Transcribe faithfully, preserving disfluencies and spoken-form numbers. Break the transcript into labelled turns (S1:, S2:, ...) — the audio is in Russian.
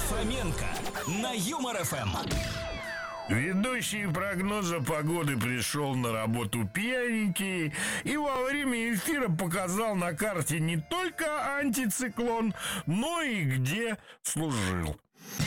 S1: Фоменко на Юмор эф эм.
S2: Ведущий прогноза погоды пришел на работу пьяненький и во время эфира показал на карте не только антициклон, но и где служил.